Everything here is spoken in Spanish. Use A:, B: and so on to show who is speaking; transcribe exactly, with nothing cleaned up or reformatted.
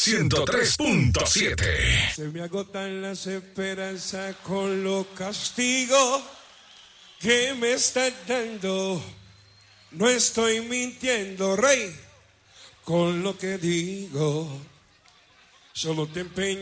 A: ciento tres punto siete.
B: Se me agotan las esperanzas con los castigos que me están dando. No estoy mintiendo, rey, con lo que digo. Solo te empeñas